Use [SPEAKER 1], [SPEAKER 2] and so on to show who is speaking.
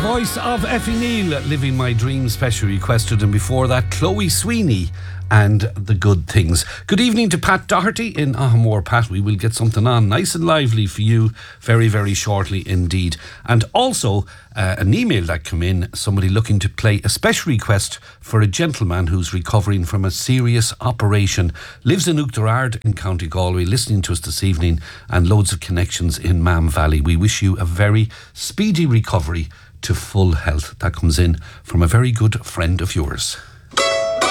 [SPEAKER 1] Voice of Effie Neal, Living My Dream, special requested, and before that, Chloe Sweeney and The Good Things. Good evening to Pat Doherty in Ahamore. Pat, we will get something on nice and lively for you very, very shortly indeed. And also an email that came in, somebody looking to play a special request for a gentleman who's recovering from a serious operation, lives in Oughterard in County Galway, listening to us this evening, and loads of connections in Mam Valley. We wish you a very speedy recovery to full health. That comes in from a very good friend of yours.